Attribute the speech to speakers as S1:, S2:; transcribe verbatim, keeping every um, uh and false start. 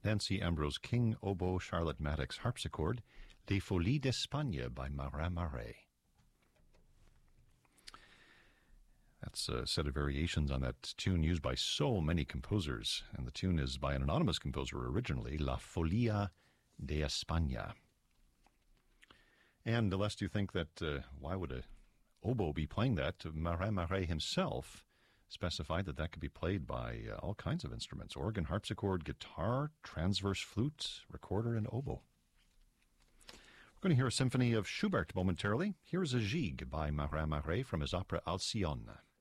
S1: Nancy Ambrose King, oboe, Charlotte Maddox harpsichord, Les Folies d'Espagne by Marin Marais. That's a set of variations on that tune used by so many composers, and the tune is by an anonymous composer originally, La Folia de España. And lest you think that, uh, why would a oboe be playing that, Marin Marais himself specified that that could be played by uh, all kinds of instruments: organ, harpsichord, guitar, transverse flute, recorder, and oboe. We're going to hear a symphony of Schubert momentarily. Here's a gigue by Marin Marais from his opera Alcyone.